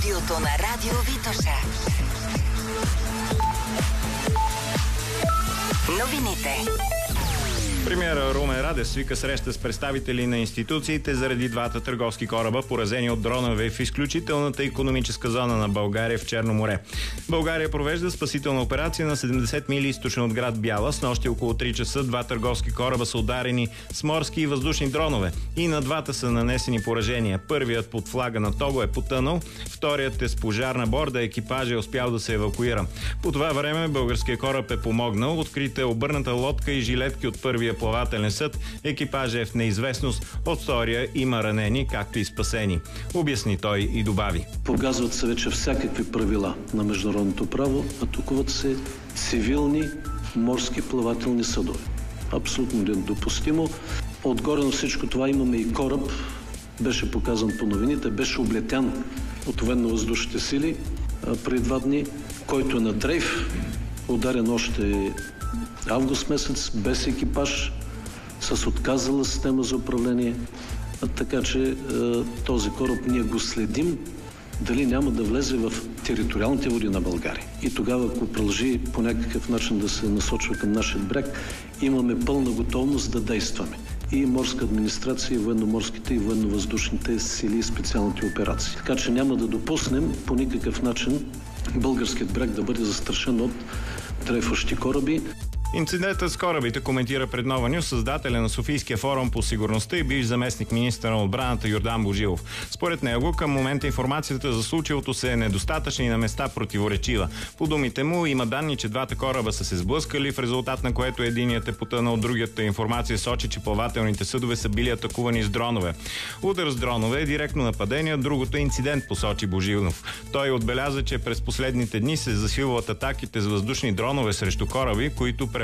студиото на Радио Витоша. Новините. Премиерът Румен Радев свика среща с представители на институциите заради двата търговски кораба, поразени от дронове в изключителната икономическа зона на България в Черно море. България провежда спасителна операция на 70 мили източно от град Бяла. Снощи около 3 часа два търговски кораба са ударени с морски и въздушни дронове. И на двата са нанесени поражения. Първият под флага на Того е потънал, вторият е с пожар на борда, екипажът е успял да се евакуира. По това време българският кораб е помогнал. Открита е обърната лодка и жилетки от първия плавателен съд. Екипажът е в неизвестност. От втория има ранени, както и спасени. Обясни той и добави. Погазват се вече всякакви правила на международното право, атакуват се цивилни морски плавателни съдове. Абсолютно недопустимо. Отгоре на всичко това имаме и кораб, беше показан по новините, беше облетян от военно-въздушните сили преди 2 дни, който е на дрейф, ударен още август месец, без екипаж, с отказала система за управление. Така че този кораб ние го следим дали няма да влезе в териториалните води на България. И тогава, ако продължи по някакъв начин да се насочва към нашия бряг, имаме пълна готовност да действаме. И морска администрация, и военноморските, и военно-въздушните сили и специалните операции. Така че няма да допуснем по никакъв начин българският бряг да бъде застрашен от дрейфващи кораби. Инцидентът с корабите коментира пред Нова Нюс създателя на Софийския форум по сигурността и бивш заместник министър на отбраната Йордан Божилов. Според него, към момента информацията за случилото се е недостатъчна и на места противоречива. По думите му има данни, че двата кораба са се сблъскали, в резултат на което единият е потънал, другата информация сочи, че плавателните съдове са били атакувани с дронове. Удар с дронове е директно нападение, другото е инцидент, посочи Божилов. Той отбеляза, че през последните дни се засилват атаките с въздушни дронове срещу кораби, които